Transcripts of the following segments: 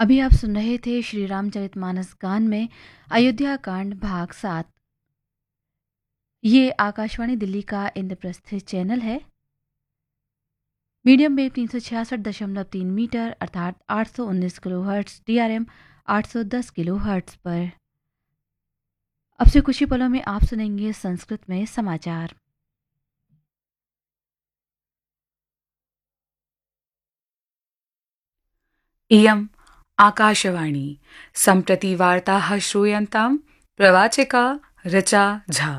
अभी आप सुन रहे थे श्री रामचरितमानस गान में अयोध्या कांड भाग 7। ये आकाशवाणी दिल्ली का इंद्रप्रस्थ चैनल है। मीडियम वेव 366.3 मीटर अर्थात 819 किलोहर्ट्ज, DRM 810 किलोहर्ट्ज पर। अब से कुछ ही पलों में आप सुनेंगे संस्कृत में समाचार। इयम् आकाशवाणी। सम्प्रति वार्ताः श्रूयन्तां प्रवाचिका ऋचा झा।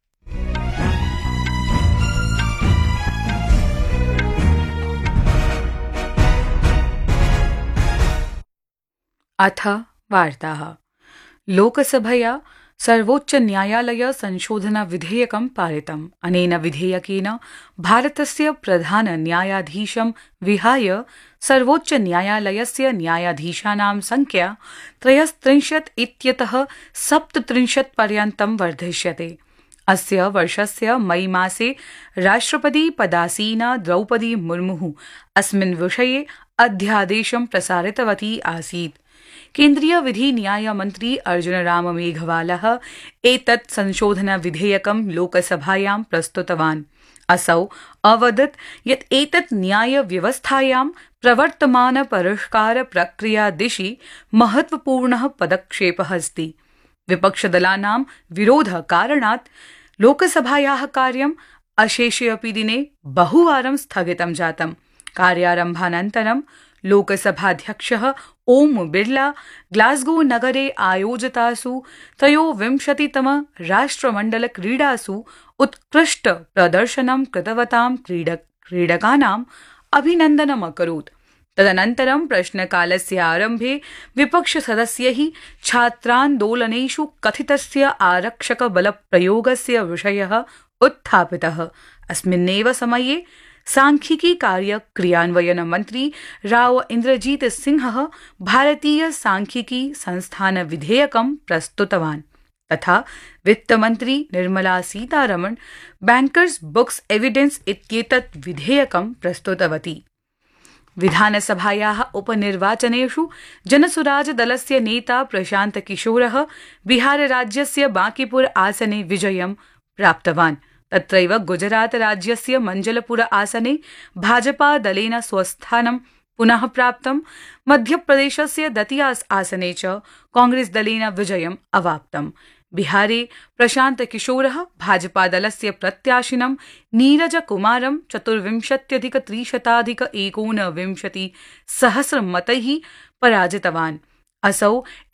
अथ वार्ताः। लोकसभया सर्वोच्च न्यायालय संशोधन विधेयकं पारितम्। अनेन विधेयकेन भारतस्य प्रधान न्यायाधीशं विहाय सर्वोच्च न्यायालयस्य न्यायाधीशानां संख्या 33 इत्यतः 37 पर्यन्तं वर्धिष्यते। अस्य वर्षस्य मई मासे राष्ट्रपति पदासीना द्रौपदी मुर्मुः अस्मिन् विषये अध्यादेशं प्रसारितवती आसीत्। केन्द्रीय विधि न्याय मंत्री अर्जुन राम मेघवालः एतत् संशोधन विधेयकं लोकसभायां प्रस्तुतवान्। असौ अवदत् यत् एतत् न्याय व्यवस्थायां प्रवर्तमान परिष्कार प्रक्रिया दिशि महत्वपूर्णः पदक्षेपः अस्ति। विपक्षदलानां विरोध कारणात् लोकसभायाः कार्यम् अशेषे अपि दिने बहुवारं स्थगितं जातम्। कार्यारम्भानन्तरं लोकसभाध्यक्षः ओम बिर्ला ग्लासगो नगरे आयोजितासु 23तम राष्ट्रमण्डल क्रीडासु उत्कृष्ट प्रदर्शनं कृतवतां क्रीडकानाम् अभिनन्दनम् अकरोत्। तदनन्तरं प्रश्नकालस्य आरम्भे विपक्षसदस्यैः छात्रान्दोलनेषु कथितस्य आरक्षकबलप्रयोगस्य विषयः उत्थापितः। अस्मिन्नेव समये सांख्यिकी कार्य क्रियान्वयन मंत्री राव इन्द्रजीत सिंहः भारतीय सांख्यिकी संस्थान विधेयकं प्रस्तुतवान्। तथा वित्तमन्त्री Nirmala Sitharaman bankers books evidence इत्येतत् विधेयकं प्रस्तुतवती। विधानसभायाः उपनिर्वाचनेषु जनसुराज दलस्य नेता प्रशांत किशोरः बिहारराज्यस्य बांकीपुर आसने विजयं प्राप्तवान्। तत्रैव गुजरात राज्यस्य मंजलपुर आसने भाजपा दलेन स्वस्थानं पुनः प्राप्तम्। मध्यप्रदेशस्य दतिया आसने च कांग्रेस दलेन विजयम् अवाप्तम्। बिहारे प्रशांत किशोरः भाजपा दलस्य प्रत्याशिनं नीरज कुमारं 24,319 सहस्रमतैः पराजितवान्। असौ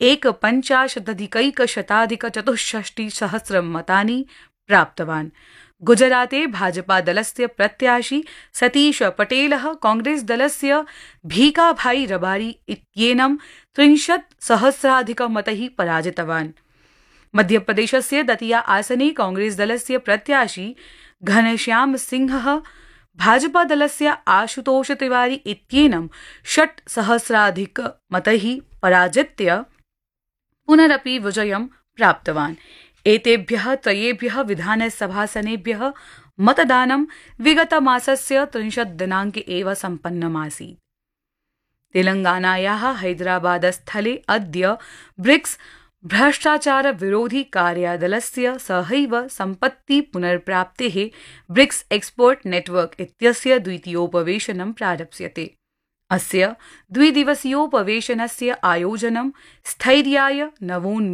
51,164 सहस्रमतानि प्राप्तवान्। गुजराते भाजपा दलस्य प्रत्याशी सतीश पटेलः कांग्रेस दलस्य भीकाभाई रबारी इत्येनं 30 सहस्राधिकमतैः पराजितवान्। मध्यप्रदेशस्य दतिया आसने कांग्रेस दलस्य प्रत्याशी घनश्याम सिंहः भाजपा दलस्य आशुतोष तिवारी इत्येनं 6 सहस्राधिकमतैः पराजित्य पुनरपि विजयं प्राप्तवान्। एतेभ्यः त्रयेभ्यः विधानसभासनेभ्यः मतदानं विगतमासस्य 30 दिनाङ्के एव सम्पन्नमासीत्। तेलंगानायाः हैदराबादस्थले अद्य ब्रिक्स भ्रष्टाचार विरोधी कार्यादलस्य सहैव सम्पत्ति पुनर्प्राप्तेः ब्रिक्स एक्सपर्ट नेटवर्क इत्यस्य द्वितीयोपवेशनं प्रारप्स्यते। अस्य द्विदिवसीयोपवेशनस्य आयोजनं स्थैर्याय नवोन्मेषाय